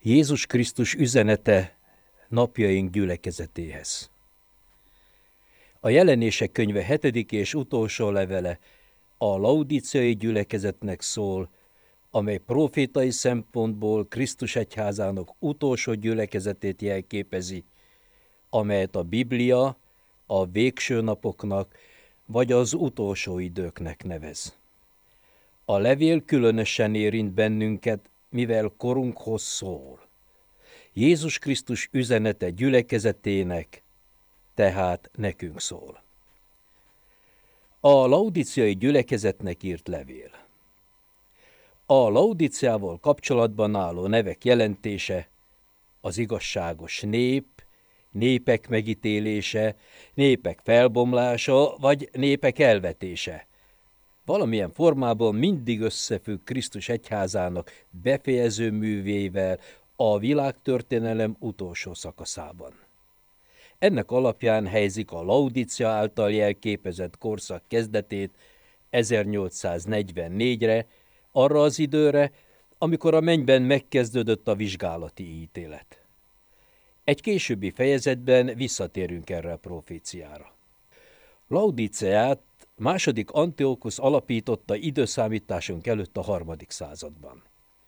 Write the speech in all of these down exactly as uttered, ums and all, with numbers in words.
Jézus Krisztus üzenete napjaink gyülekezetéhez. A Jelenések könyve hetedik és utolsó levele a laudíciai gyülekezetnek szól, amely profétai szempontból Krisztus egyházának utolsó gyülekezetét jelképezi, amelyet a Biblia a végső napoknak vagy az utolsó időknek nevez. A levél különösen érint bennünket, mivel korunkhoz szól. Jézus Krisztus üzenete gyülekezetének, tehát nekünk szól. A laudíciai gyülekezetnek írt levél. A Laudíciával kapcsolatban álló nevek jelentése az igazságos nép, népek megítélése, népek felbomlása vagy népek elvetése. Valamilyen formában mindig összefügg Krisztus egyházának befejező művével a világtörténelem utolsó szakaszában. Ennek alapján helyzik a Laudícia által jelképezett korszak kezdetét ezernyolcszáznegyvennégyre, arra az időre, amikor a mennyben megkezdődött a vizsgálati ítélet. Egy későbbi fejezetben visszatérünk erre a proféciára. Laudíciát második Antiokusz alapította időszámításunk előtt a harmadik században.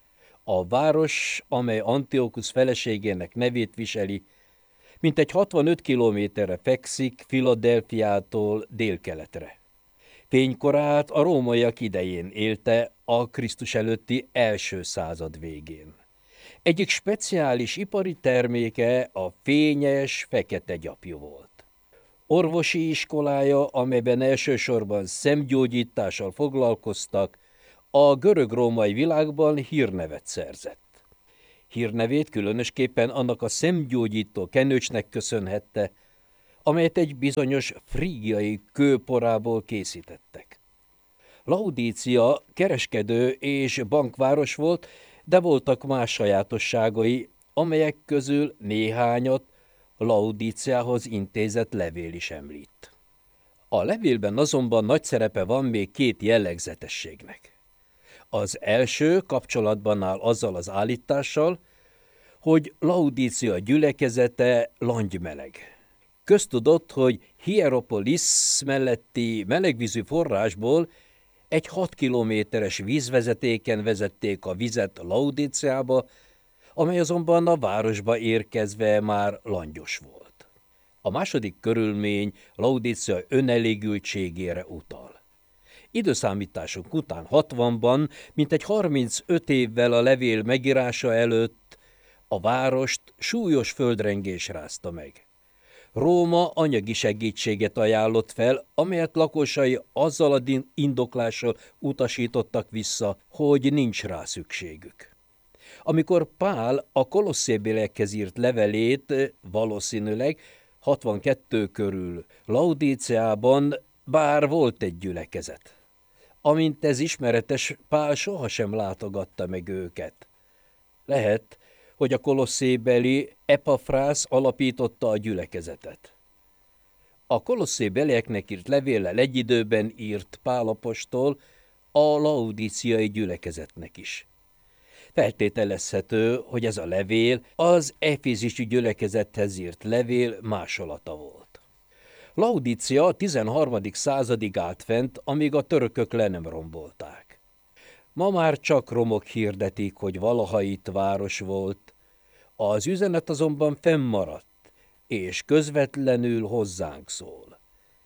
A város, amely Antiokusz feleségének nevét viseli, mintegy hatvanöt kilométerre fekszik Philadelphiától délkeletre. Fénykorát a rómaiak idején élte, a Krisztus előtti első század végén. Egyik speciális ipari terméke a fényes, fekete gyapjú volt. Orvosi iskolája, amelyben elsősorban szemgyógyítással foglalkoztak, a görög-római világban hírnevet szerzett. Hírnevét különösképpen annak a szemgyógyító kenőcsnek köszönhette, amelyet egy bizonyos frígiai kőporából készítettek. Laudícia kereskedő és bankváros volt, de voltak más sajátosságai, amelyek közül néhányat Laudíciához intézett levél is említ. A levélben azonban nagy szerepe van még két jellegzetességnek. Az első kapcsolatban áll azzal az állítással, hogy Laudícia gyülekezete langymeleg. Köztudott, hogy Hierapolis melletti melegvízű forrásból egy hat kilométeres vízvezetéken vezették a vizet Laudíciába, amely azonban a városba érkezve már langyos volt. A második körülmény Laudícia önelégültségére utal. Időszámításunk után hatvanban, mintegy harmincöt évvel a levél megírása előtt a várost súlyos földrengés rázta meg. Róma anyagi segítséget ajánlott fel, amelyet lakosai azzal a indoklással utasítottak vissza, hogy nincs rá szükségük. Amikor Pál a kolosszébéliekhez írt levelét valószínűleg hatvankettő körül Laudíciában bár volt egy gyülekezet. Amint ez ismeretes, Pál sohasem látogatta meg őket. Lehet, hogy a kolosszébeli Epafrász alapította a gyülekezetet. A kolosszébelieknek írt levéllel egy időben írt Pál apostol a laudíciai gyülekezetnek is. Feltételezhető, hogy ez a levél az efézusi gyülekezethez írt levél másolata volt. Laudícia a tizenharmadik századig állt fent, amíg a törökök le nem rombolták. Ma már csak romok hirdetik, hogy valaha itt város volt, az üzenet azonban fennmaradt, és közvetlenül hozzánk szól.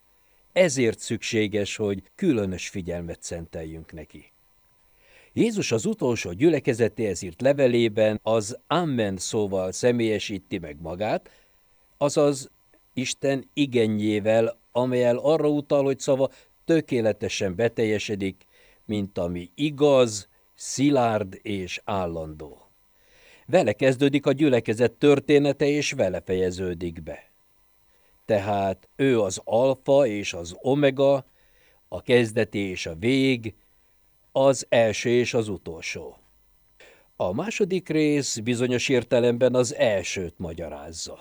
Ezért szükséges, hogy különös figyelmet szenteljünk neki. Jézus az utolsó gyülekezetéhez írt levelében az Amen szóval személyesíti meg magát, azaz Isten igenjével, amellyel arra utal, hogy szava tökéletesen beteljesedik, mint ami igaz, szilárd és állandó. Vele kezdődik a gyülekezet története, és vele fejeződik be. Tehát ő az alfa és az omega, a kezdeti és a vég, az első és az utolsó. A második rész bizonyos értelemben az elsőt magyarázza.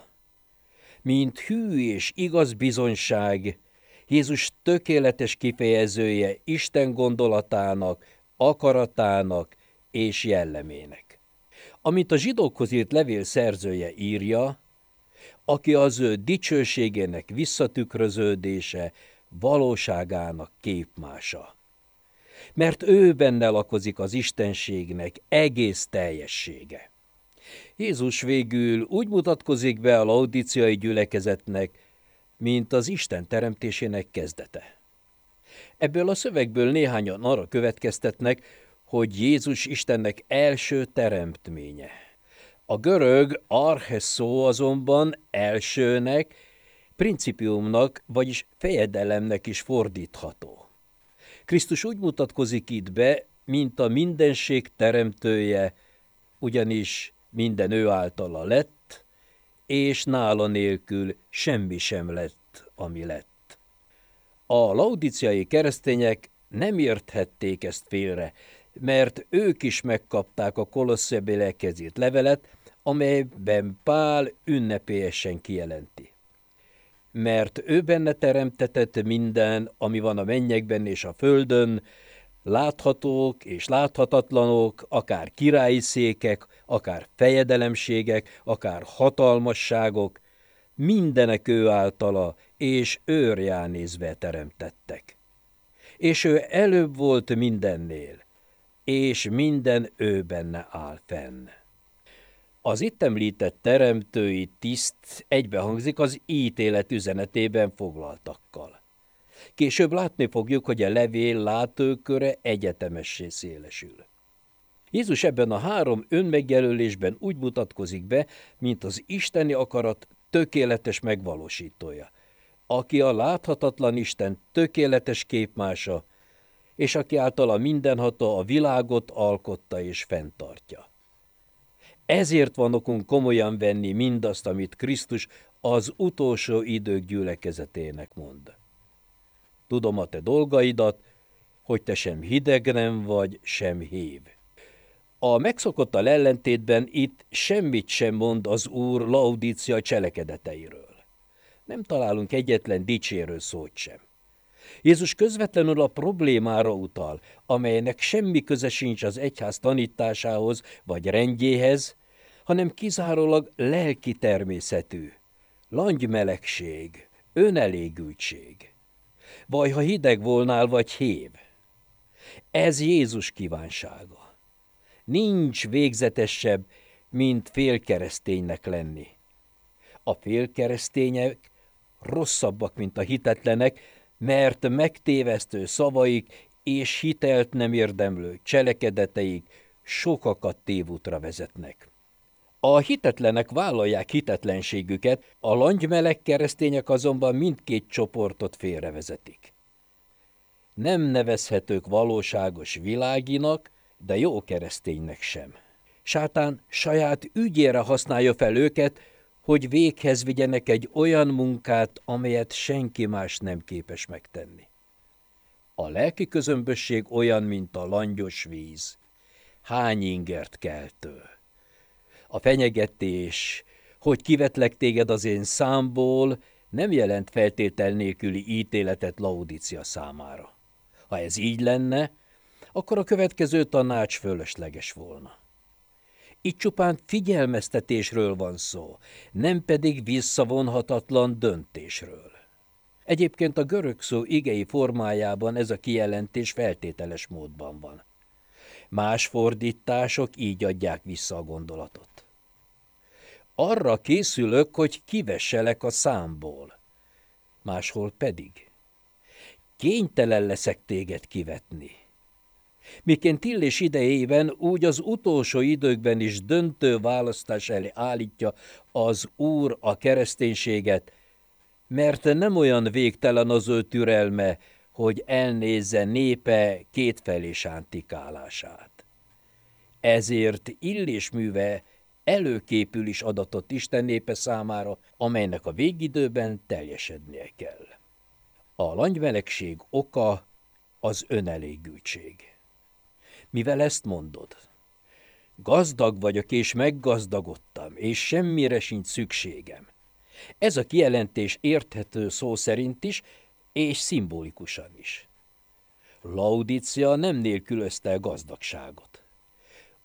Mint hű és igaz bizonyság, Jézus tökéletes kifejezője Isten gondolatának, akaratának és jellemének. Amit a zsidókhoz írt levél szerzője írja, aki az ő dicsőségének visszatükröződése, valóságának képmása. Mert ő benne lakozik az istenségnek egész teljessége. Jézus végül úgy mutatkozik be a laudíciai gyülekezetnek, mint az Isten teremtésének kezdete. Ebből a szövegből néhányan arra következtetnek, hogy Jézus Istennek első teremtménye. A görög arche szó azonban elsőnek, principiumnak, vagyis fejedelemnek is fordítható. Krisztus úgy mutatkozik itt be, mint a mindenség teremtője, ugyanis minden ő általa lett, és nála nélkül semmi sem lett, ami lett. A laudiciai keresztények nem érthették ezt félre, mert ők is megkapták a Kolosszebékhez írt levelet, amelyben Pál ünnepélyesen kijelenti. Mert ő benne teremtetett minden, ami van a mennyekben és a földön, láthatók és láthatatlanok, akár királyi székek, akár fejedelemségek, akár hatalmasságok, mindenek ő általa és őrján nézve teremtettek. És ő előbb volt mindennél, és minden ő benne áll fenn. Az itt említett teremtői tiszt egybehangzik az ítélet üzenetében foglaltakkal. Később látni fogjuk, hogy a levél látóköre egyetemessé szélesül. Jézus ebben a három önmegjelölésben úgy mutatkozik be, mint az isteni akarat tökéletes megvalósítója, aki a láthatatlan Isten tökéletes képmása, és aki által a mindenható a világot alkotta és fenntartja. Ezért van okunk komolyan venni mindazt, amit Krisztus az utolsó idők gyülekezetének mond. Tudom a te dolgaidat, hogy te sem hideg nem vagy, sem hév. A megszokottal ellentétben itt semmit sem mond az Úr Laudícia cselekedeteiről. Nem találunk egyetlen dicsérő szót sem. Jézus közvetlenül a problémára utal, amelynek semmi köze sincs az egyház tanításához vagy rendjéhez, hanem kizárólag lelki természetű, langymelegség, önelégültség. Vaj, ha hideg volnál vagy hév. Ez Jézus kívánsága. Nincs végzetesebb, mint félkereszténynek lenni. A félkeresztények rosszabbak, mint a hitetlenek, mert megtévesztő szavaik és hitelt nem érdemlő cselekedeteik sokakat tévútra vezetnek. A hitetlenek vállalják hitetlenségüket, a langymeleg keresztények azonban mindkét csoportot félrevezetik. Nem nevezhetők valóságos világinak, de jó kereszténynek sem. Sátán saját ügyére használja fel őket, hogy véghez vigyenek egy olyan munkát, amelyet senki más nem képes megtenni. A lelki közömbösség olyan, mint a langyos víz. Hány ingert keltő. A fenyegetés, hogy kivetlek téged az én számból, nem jelent feltétel nélküli ítéletet Laudícia számára. Ha ez így lenne, akkor a következő tanács fölösleges volna. Itt csupán figyelmeztetésről van szó, nem pedig visszavonhatatlan döntésről. Egyébként a görög szó igei formájában ez a kijelentés feltételes módban van. Más fordítások így adják vissza a gondolatot. Arra készülök, hogy kivesselek a számból. Máshol pedig. Kénytelen leszek téged kivetni. Miként Illés idejében, úgy az utolsó időkben is döntő választás elé állítja az Úr a kereszténységet, mert nem olyan végtelen az ő türelme, hogy elnézze népe kétfelé sántikálását. Ezért Illés műve előképül is adatott Isten népe számára, amelynek a végidőben teljesednie kell. A langymelegség oka az önelégültség. Mivel ezt mondod? Gazdag vagyok, és meggazdagodtam, és semmire sincs szükségem. Ez a kijelentés érthető szó szerint is, és szimbolikusan is. Laudícia nem nélkülözte a gazdagságot.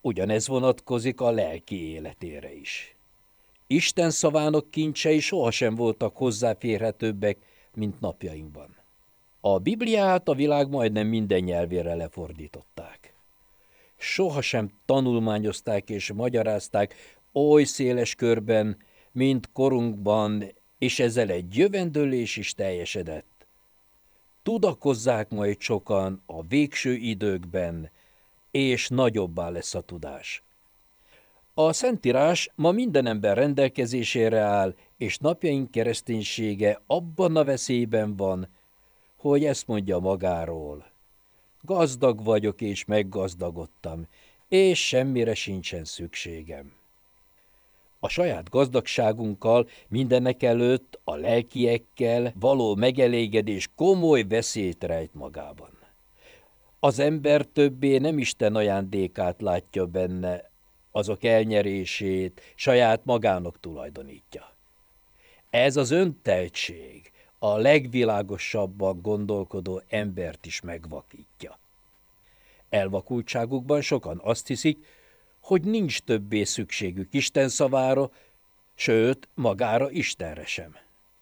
Ugyanez vonatkozik a lelki életére is. Isten szavának kincsei sohasem voltak hozzáférhetőbbek, mint napjainkban. A Bibliát a világ majdnem minden nyelvére lefordították. Sohasem tanulmányozták és magyarázták oly széles körben, mint korunkban, és ezzel egy jövendőlés is teljesedett. Tudakozzák majd sokan a végső időkben, és nagyobbá lesz a tudás. A Szentírás ma minden ember rendelkezésére áll, és napjaink kereszténysége abban a veszélyben van, hogy ezt mondja magáról. Gazdag vagyok, és meggazdagodtam, és semmire sincsen szükségem. A saját gazdagságunkkal, mindenekelőtt a lelkiekkel való megelégedés komoly veszélyt rejt magában. Az ember többé nem Isten ajándékát látja benne, azok elnyerését saját magának tulajdonítja. Ez az önteltség a legvilágosabban gondolkodó embert is megvakítja. Elvakultságukban sokan azt hiszik, hogy nincs többé szükségük Isten szavára, sőt, magára Istenre sem.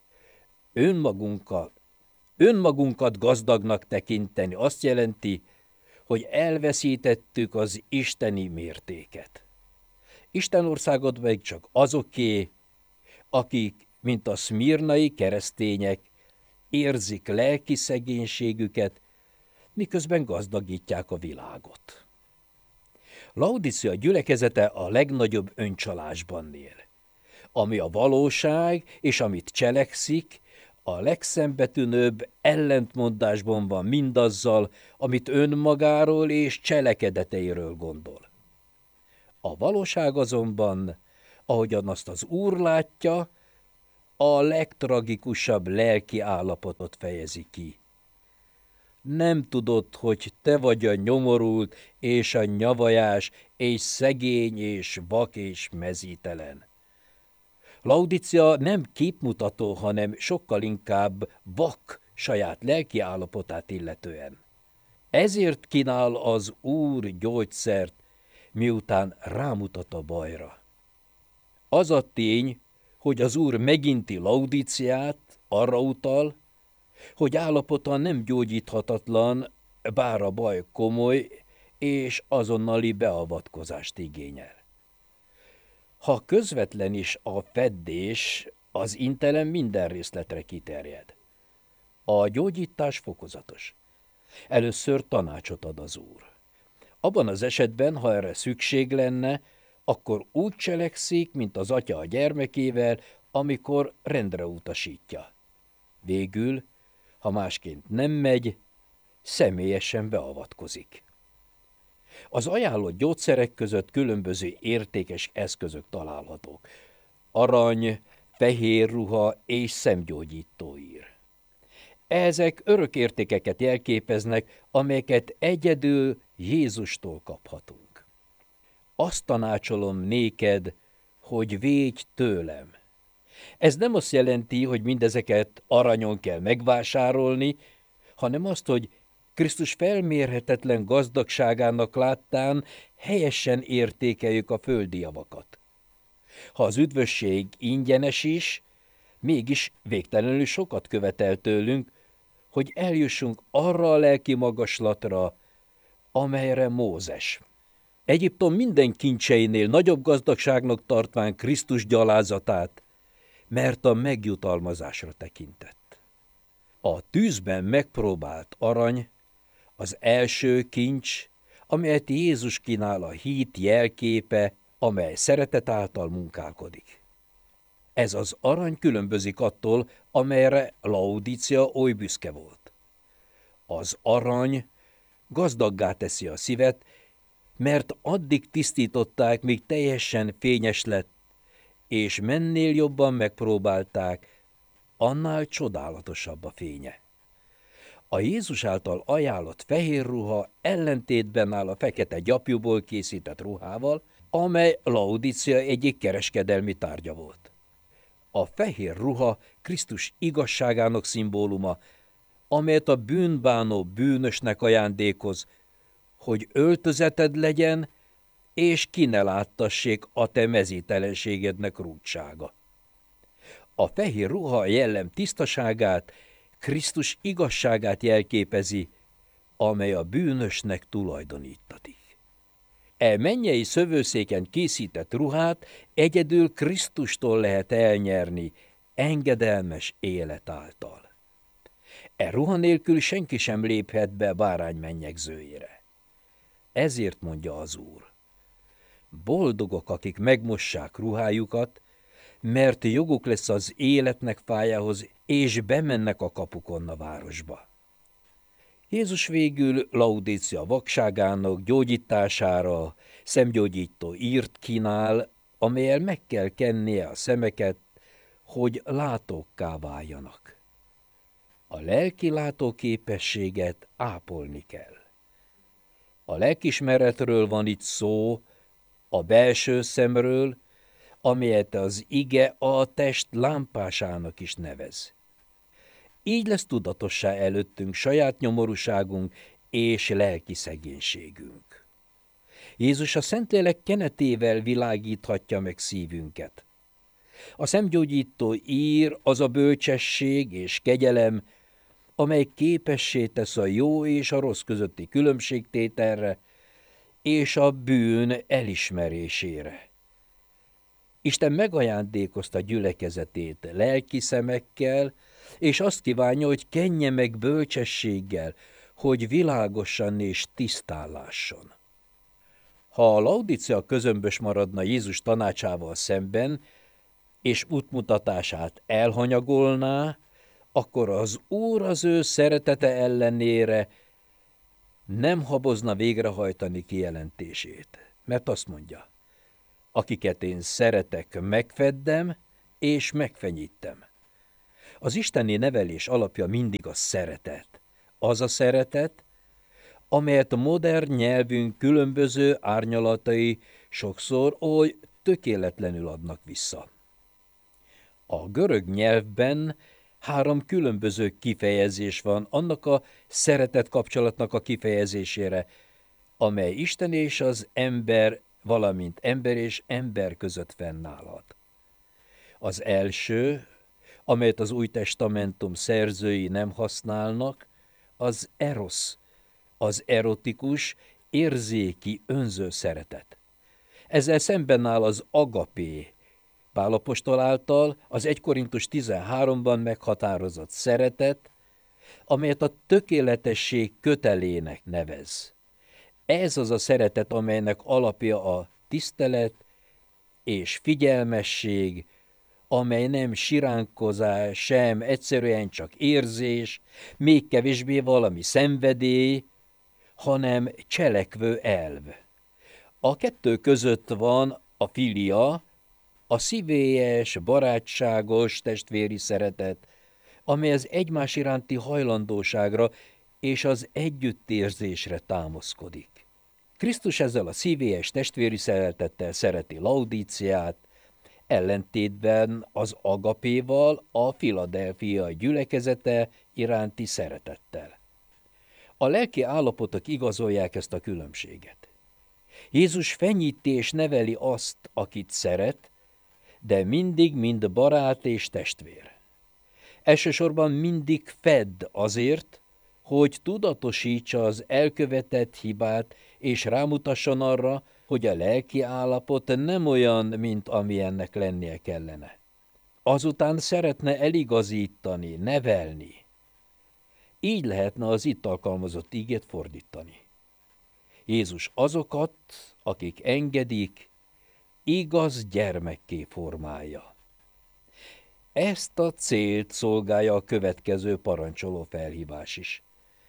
Önmagunkat, önmagunkat gazdagnak tekinteni azt jelenti, hogy elveszítettük az isteni mértéket. Isten országot meg csak azoké, akik, mint a szmirnai keresztények, érzik lelki szegénységüket, miközben gazdagítják a világot. Laodicea gyülekezete a legnagyobb öncsalásban él. Ami a valóság és amit cselekszik, a legszembetűnőbb ellentmondásban van mindazzal, amit önmagáról és cselekedeteiről gondol. A valóság azonban, ahogyan azt az Úr látja, a legtragikusabb lelki állapotot fejezi ki. Nem tudod, hogy te vagy a nyomorult és a nyavajás, és szegény és vak és mezítelen. Laodicea nem képmutató, hanem sokkal inkább vak saját lelki állapotát illetően. Ezért kínál az Úr gyógyszert, miután rámutat a bajra. Az a tény, hogy az Úr meginti Laodiceát, arra utal, hogy állapota nem gyógyíthatatlan, bár a baj komoly, és azonnali beavatkozást igényel. Ha közvetlen is a feddés, az intelem minden részletre kiterjed. A gyógyítás fokozatos. Először tanácsot ad az Úr. Abban az esetben, ha erre szükség lenne, akkor úgy cselekszik, mint az atya a gyermekével, amikor rendre utasítja. Végül, ha másként nem megy, személyesen beavatkozik. Az ajánlott gyógyszerek között különböző értékes eszközök találhatók. Arany, fehér ruha és szemgyógyítóír. Ezek örök értékeket jelképeznek, amelyeket egyedül Jézustól kaphatunk. Azt tanácsolom néked, hogy védj tőlem. Ez nem azt jelenti, hogy mindezeket aranyon kell megvásárolni, hanem azt, hogy Krisztus felmérhetetlen gazdagságának láttán helyesen értékeljük a földi javakat. Ha az üdvösség ingyenes is, mégis végtelenül sokat követel tőlünk, hogy eljussunk arra a lelki magaslatra, amelyre Mózes. Egyiptom minden kincseinél nagyobb gazdagságnak tartván Krisztus gyalázatát, mert a megjutalmazásra tekintett. A tűzben megpróbált arany, az első kincs, amelyet Jézus kínál a hit jelképe, amely szeretet által munkálkodik. Ez az arany különbözik attól, amelyre Laodicea oly büszke volt. Az arany gazdaggá teszi a szívet, mert addig tisztították, míg teljesen fényes lett, és mennél jobban megpróbálták, annál csodálatosabb a fénye. A Jézus által ajánlott fehér ruha ellentétben áll a fekete gyapjúból készített ruhával, amely Laodicea egyik kereskedelmi tárgya volt. A fehér ruha Krisztus igazságának szimbóluma, amelyet a bűnbánó bűnösnek ajándékoz, hogy öltözeted legyen, és ki ne láttassék a te mezítelenségednek rúdsága. A fehér ruha jellem tisztaságát, Krisztus igazságát jelképezi, amely a bűnösnek tulajdonítatik. E mennyei szövőszéken készített ruhát egyedül Krisztustól lehet elnyerni, engedelmes élet által. E ruha nélkül senki sem léphet be bárány mennyegzőjére. Ezért mondja az Úr: boldogok, akik megmossák ruhájukat, mert joguk lesz az életnek fájához, és bemennek a kapukon a városba. Jézus végül Laudícia vakságának gyógyítására szemgyógyító írt kínál, amellyel meg kell kennie a szemeket, hogy látókká váljanak. A lelki látóképességet ápolni kell. A lelkismeretről van itt szó, a belső szemről, amelyet az ige a test lámpásának is nevez. Így lesz tudatossá előttünk saját nyomorúságunk és lelki szegénységünk. Jézus a Szentlélek kenetével világíthatja meg szívünket. A szemgyógyító ír az a bölcsesség és kegyelem, amely képessé tesz a jó és a rossz közötti különbségtételre és a bűn elismerésére. Isten megajándékozta gyülekezetét lelki szemekkel, és azt kívánja, hogy kenje meg bölcsességgel, hogy világosan és tisztán lásson. Ha a Laudícia közömbös maradna Jézus tanácsával szemben, és útmutatását elhanyagolná, akkor az Úr az ő szeretete ellenére nem habozna végrehajtani kijelentését, mert azt mondja: akiket én szeretek, megfeddem és megfenyítem. Az isteni nevelés alapja mindig a szeretet. Az a szeretet, amelyet a modern nyelvünk különböző árnyalatai sokszor oly tökéletlenül adnak vissza. A görög nyelvben három különböző kifejezés van annak a szeretet kapcsolatnak a kifejezésére, amely Isten és az ember, valamint ember és ember között fennállhat. Az első, amelyet az Új Testamentum szerzői nem használnak, az erosz, az erotikus, érzéki, önző szeretet. Ezzel szemben áll az agapé, Pál apostol által az egy Korintus tizenháromban meghatározott szeretet, amelyet a tökéletesség kötelének nevez. Ez az a szeretet, amelynek alapja a tisztelet és figyelmesség, amely nem siránkozás, sem egyszerűen csak érzés, még kevésbé valami szenvedély, hanem cselekvő elv. A kettő között van a filia, a szívélyes, barátságos testvéri szeretet, amely az egymás iránti hajlandóságra és az együttérzésre támaszkodik. Krisztus ezzel a szívélyes testvéri szeretettel szereti Laudíciát, ellentétben az agapéval, a Philadelphia gyülekezete iránti szeretettel. A lelki állapotok igazolják ezt a különbséget. Jézus fenyíti és neveli azt, akit szeret, de mindig mind barát és testvér. Elsősorban mindig fedd azért, hogy tudatosítsa az elkövetett hibát, és rámutasson arra, hogy a lelki állapot nem olyan, mint amilyennek lennie kellene. Azután szeretne eligazítani, nevelni. Így lehetne az itt alkalmazott ígét fordítani. Jézus azokat, akik engedik, igaz gyermekké formálja. Ezt a célt szolgálja a következő parancsoló felhívás is.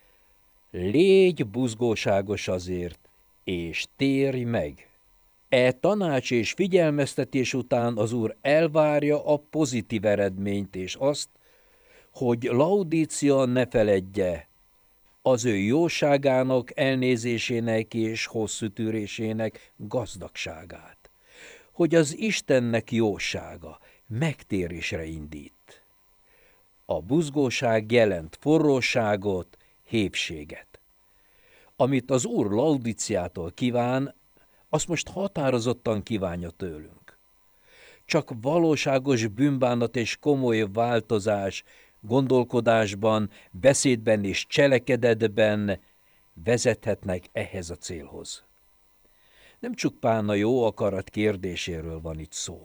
Légy buzgóságos azért, és térj meg. E tanács és figyelmeztetés után az Úr elvárja a pozitív eredményt és azt, hogy Laudícia ne feledje az ő jóságának, elnézésének és hosszú tűrésének gazdagságát, hogy az Istennek jósága megtérésre indít. A buzgóság jelent forróságot, hépséget. Amit az Úr Laudíciától kíván, azt most határozottan kívánja tőlünk. Csak valóságos bűnbánat és komoly változás gondolkodásban, beszédben és cselekedetben vezethetnek ehhez a célhoz. Nem csupán a jó akarat kérdéséről van itt szó.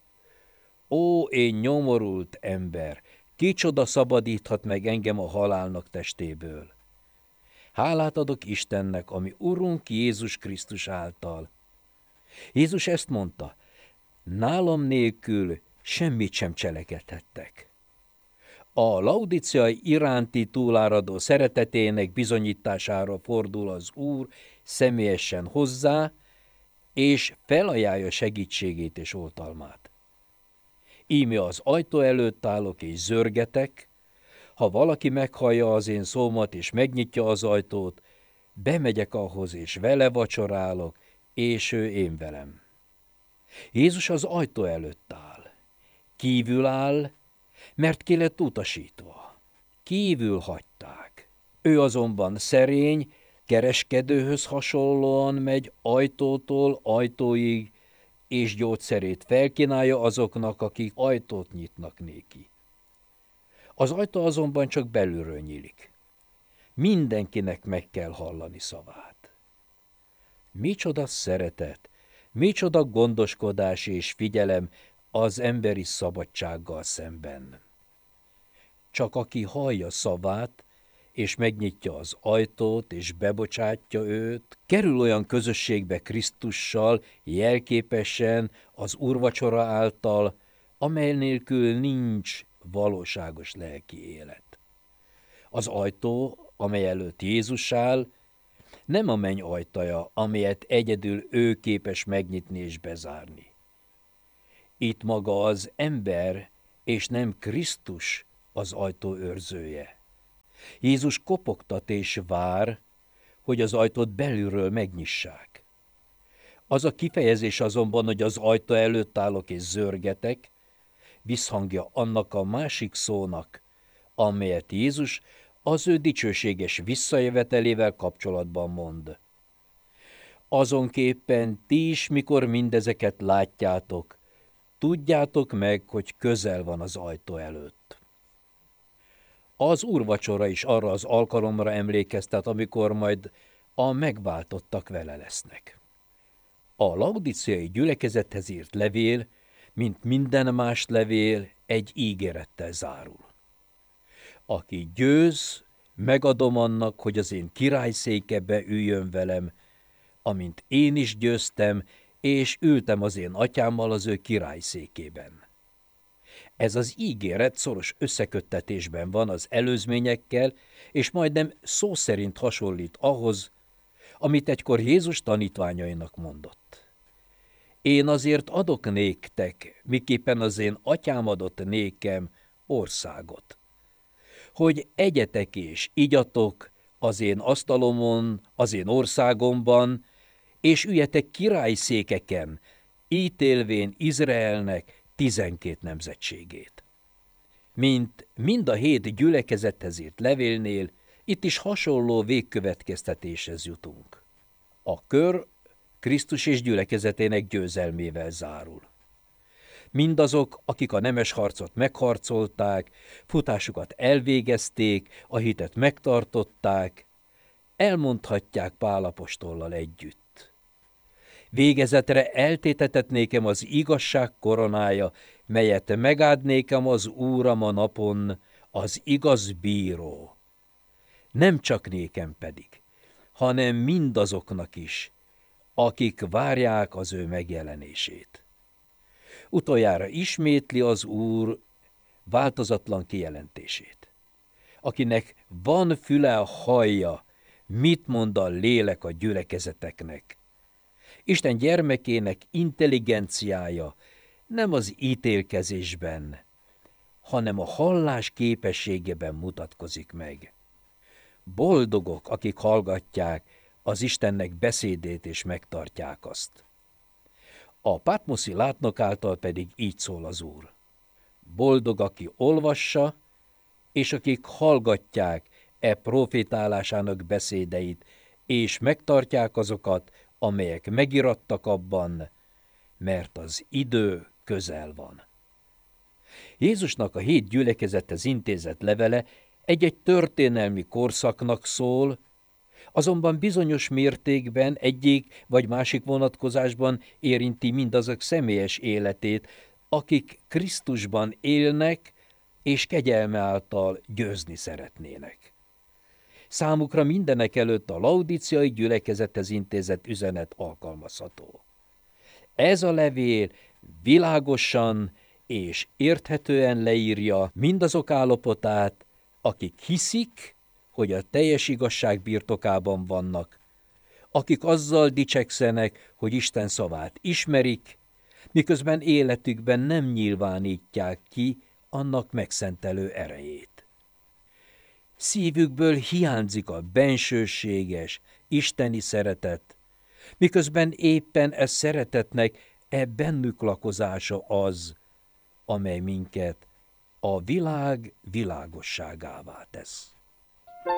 Ó, én nyomorult ember, kicsoda szabadíthat meg engem a halálnak testéből? Hálát adok Istennek, ami Urunk Jézus Krisztus által. Jézus ezt mondta, nálam nélkül semmit sem cselekedhettek. A laudíciai iránti túláradó szeretetének bizonyítására fordul az Úr személyesen hozzá, és felajánlja segítségét és oltalmát. Íme az ajtó előtt állok és zörgetek, ha valaki meghallja az én szómat és megnyitja az ajtót, bemegyek ahhoz és vele vacsorálok, és ő én velem. Jézus az ajtó előtt áll. Kívül áll, mert ki lett utasítva. Kívül hagyták. Ő azonban szerény, kereskedőhöz hasonlóan megy ajtótól ajtóig, és gyógyszerét felkínálja azoknak, akik ajtót nyitnak néki. Az ajtó azonban csak belülről nyílik. Mindenkinek meg kell hallani szavát. Micsoda szeretet, micsoda gondoskodás és figyelem az emberi szabadsággal szemben. Csak aki hallja szavát, és megnyitja az ajtót, és bebocsátja őt, kerül olyan közösségbe Krisztussal, jelképesen az úrvacsora által, amely nélkül nincs valóságos lelki élet. Az ajtó, amely előtt Jézus áll, nem a menny ajtaja, amelyet egyedül ő képes megnyitni és bezárni. Itt maga az ember, és nem Krisztus az ajtó őrzője. Jézus kopogtat és vár, hogy az ajtót belülről megnyissák. Az a kifejezés azonban, hogy az ajtó előtt állok és zörgetek, visszhangja annak a másik szónak, amelyet Jézus az ő dicsőséges visszajövetelével kapcsolatban mond. Azonképpen ti is, mikor mindezeket látjátok, tudjátok meg, hogy közel van az ajtó előtt. Az úrvacsora is arra az alkalomra emlékeztet, amikor majd a megváltottak vele lesznek. A laudíciai gyülekezethez írt levél, mint minden más levél, egy ígérettel zárul. Aki győz, megadom annak, hogy az én királyszékebe üljön velem, amint én is győztem, és ültem az én atyámmal az ő királyszékében. Ez az ígéret szoros összeköttetésben van az előzményekkel, és majdnem szó szerint hasonlít ahhoz, amit egykor Jézus tanítványainak mondott. Én azért adok néktek, miképpen az én atyám adott nékem országot, hogy egyetek és igyatok az én asztalomon, az én országomban, és üljetek királyszékeken, ítélvén Izraelnek tizenkét nemzetségét. Mint mind a hét gyülekezethez írt levélnél, itt is hasonló végkövetkeztetéshez jutunk. A kör Krisztus és gyülekezetének győzelmével zárul. Mindazok, akik a nemes harcot megharcolták, futásukat elvégezték, a hitet megtartották, elmondhatják Pál apostollal együtt. Végezetre eltétetett nékem az igazság koronája, melyet megáld nékem az Úram a napon, az igaz bíró. Nem csak nékem pedig, hanem mindazoknak is, akik várják az ő megjelenését. Utoljára ismétli az Úr változatlan kijelentését. Akinek van füle, hallja, mit mond a lélek a gyülekezeteknek. Isten gyermekének intelligenciája nem az ítélkezésben, hanem a hallás képességében mutatkozik meg. Boldogok, akik hallgatják az Istennek beszédét és megtartják azt. A Patmoszi látnok által pedig így szól az Úr. Boldog, aki olvassa, és akik hallgatják e profétálásának beszédeit, és megtartják azokat, amelyek megirattak abban, mert az idő közel van. Jézusnak a hét gyülekezethez intézett levele egy-egy történelmi korszaknak szól, azonban bizonyos mértékben egyik vagy másik vonatkozásban érinti mindazok személyes életét, akik Krisztusban élnek és kegyelme által győzni szeretnének. Számukra mindenek előtt a laudíciai gyülekezethez intézett üzenet alkalmazható. Ez a levél világosan és érthetően leírja mindazok állapotát, akik hiszik, hogy a teljes igazság birtokában vannak, akik azzal dicsekszenek, hogy Isten szavát ismerik, miközben életükben nem nyilvánítják ki annak megszentelő erejét. Szívükből hiányzik a bensőséges, isteni szeretet, miközben éppen e szeretetnek e bennük lakozása az, amely minket a világ világosságává tesz.